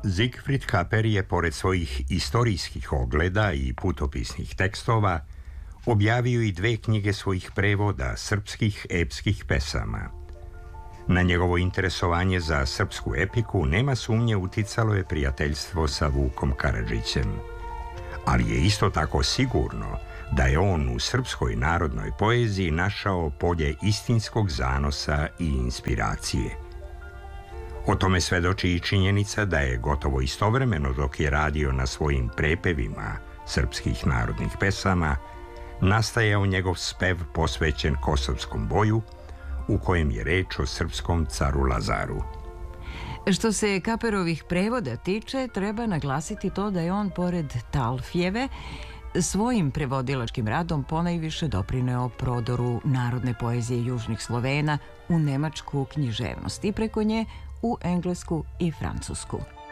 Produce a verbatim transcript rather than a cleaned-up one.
Siegfried Kaper je, pored svojih istorijskih ogleda i putopisnih tekstova, objavio i dve knjige svojih prevoda srpskih epskih pesama. Na njegovo interesovanje za srpsku epiku nema sumnje uticalo je prijateljstvo sa Vukom Karadžićem. Ali je isto tako sigurno da je on u srpskoj narodnoj poeziji našao polje istinskog zanosa i inspiracije. O tome svedoči i činjenica da je gotovo istovremeno dok je radio na svojim prepevima srpskih narodnih pesama, nastajao njegov spev posvećen Kosovskom boju, u kojem je reč o srpskom caru Lazaru. Što se Kaperovih prevoda tiče, treba naglasiti to da je on, pored Talfjeve, svojim prevodilačkim radom ponajviše doprineo prodoru narodne poezije južnih Slovena u nemačku književnost i preko nje u englesku i francusku.